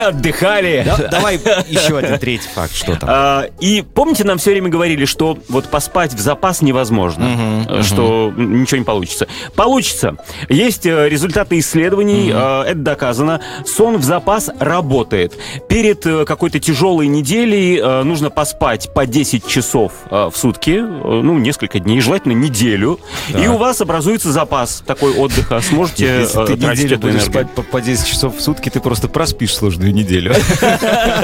отдыхали. Давай еще один третий факт, что там. И помните, нам все время говорили, что вот поспать в запас невозможно, что ничего не получится. Получится. Есть результаты исследований, это доказано. Сон в запас работает. Перед какой-то тяжелой неделей нужно поспать по 10 часов в сутки, ну, несколько дней, желательно неделю, и у вас образуется запас такой отдыха. Сможете Если ты тратить неделю эту будешь энергию. спать по 10 часов в сутки, ты просто проспишь сложную неделю.